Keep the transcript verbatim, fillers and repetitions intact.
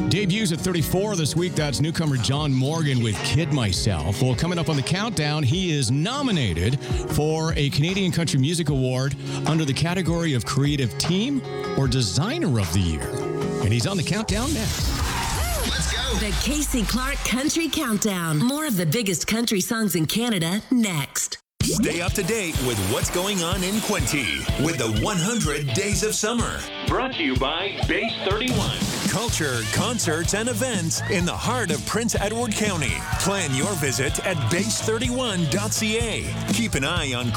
Debuts at thirty-four this week. That's newcomer John Morgan with Kid Myself. Well, coming up on the countdown, he is nominated for a Canadian Country Music Award under the category of Creative Team or Designer of the Year. And he's on the countdown next. Let's go. The Casey Clark Country Countdown. More of the biggest country songs in Canada next. Stay up to date with what's going on in Quinte with the one hundred Days of Summer. Brought to you by Base thirty-one. Culture, concerts, and events in the heart of Prince Edward County. Plan your visit at base thirty-one dot c a. Keep an eye on